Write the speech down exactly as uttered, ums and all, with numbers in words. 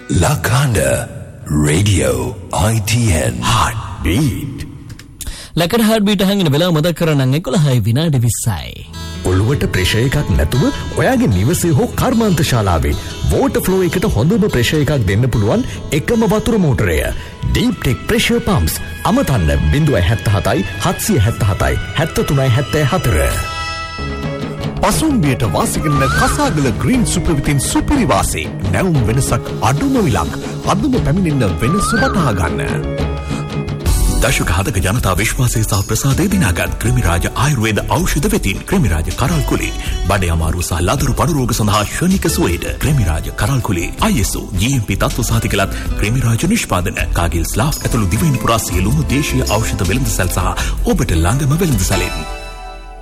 Lakanda Radio I T N Heartbeat. ලකඩ හાર્ට්බීට් අහගෙන වෙලාව මතක් කරගන්න එකොළහයි විනාඩි විස්සයි. ඔළුවට ප්‍රෙෂර් එකක් නැතුව ඔයාගේ නිවසේ හෝ කර්මාන්ත ශාලාවේ වෝටර් ෆ්ලෝ එකට හොඳම ප්‍රෙෂර් එකක් දෙන්න පුළුවන් එකම වතුර මෝටරය Deep Tech Pressure Pumps. අමතන්න zero सात सात सात सात सात सात තුනයි හතර හතර. පසුම්බියට වාසිකන කසාගල ග්‍රීන් සුපර් විතින් සුපිරි වාසි. නැවුම් වෙනසක් අඩුම විලක්. අදම පැමිණෙන්න වෙනස වටහා ගන්න. දශක හතක ජනතා විශ්වාසය සහ ප්‍රසාදය දිනාගත් ක්‍රිමිරාජ ආයුර්වේද ඖෂධ වෙතින් ක්‍රිමිරාජ කරල් කුලේ බඩේ අමාරු සහ ලදරු පඩු රෝග සඳහා ශනික සුවයට ක්‍රිමිරාජ කරල් කුලේ I S O G M P තත්ත්ව සහතිකලත් ක්‍රිමිරාජ නිෂ්පාදන කාගිල් ස්ලාෆ් ඇතුළු දිවයින පුරා සියලුම දේශීය ඖෂධ වෙළඳසැල් සහ ඔබට ළඟම වෙළඳසැලෙන්